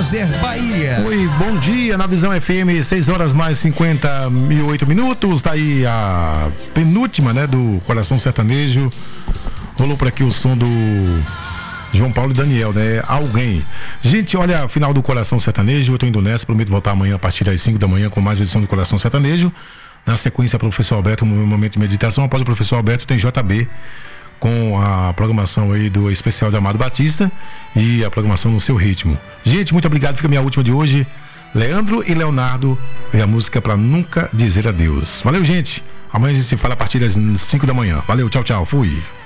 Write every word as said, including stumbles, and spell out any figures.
Eliezer Bahia. Oi, bom dia, na Visão F M, seis horas mais cinquenta e oito minutos, tá aí a penúltima, né, do Coração Sertanejo. Rolou por aqui o som do João Paulo e Daniel, né? Alguém. Gente, olha, final do Coração Sertanejo, eu tô indo nessa, prometo voltar amanhã a partir das cinco da manhã com mais edição do Coração Sertanejo. Na sequência, professor Alberto, um momento de meditação. Após o professor Alberto, tem J B com a programação aí do especial de Amado Batista e a programação no seu ritmo. Gente, muito obrigado. Fica a minha última de hoje. Leandro e Leonardo e a música Pra Nunca Dizer Adeus. Valeu, gente. Amanhã a gente se fala a partir das cinco da manhã. Valeu, tchau, tchau. Fui.